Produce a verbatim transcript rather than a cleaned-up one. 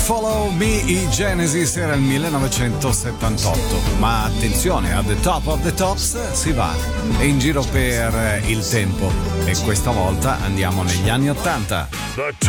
Follow Me, i Genesis, era il millenovecentosettantotto. Ma attenzione, a The Top of the Tops si va in giro per il tempo e questa volta andiamo negli anni ottanta. The